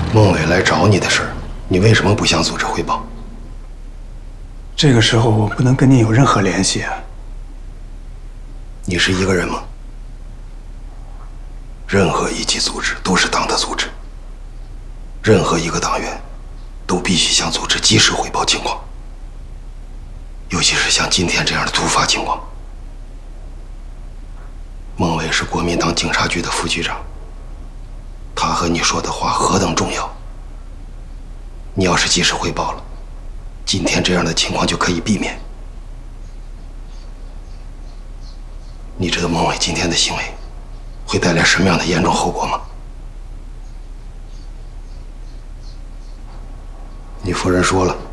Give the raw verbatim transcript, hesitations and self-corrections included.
孟伟来找你的事儿，你为什么不向组织汇报？ 这个时候我不能跟你有任何联系啊。 你是一个人吗？任何一级组织都是党的组织，任何一个党员都必须向组织及时汇报情况，尤其是像今天这样的突发情况。孟伟是国民党警察局的副局长，他和你说的话何等重要。你要是及时汇报了，今天这样的情况就可以避免。你知道孟伟今天的行为会带来什么样的严重后果吗？你夫人说了。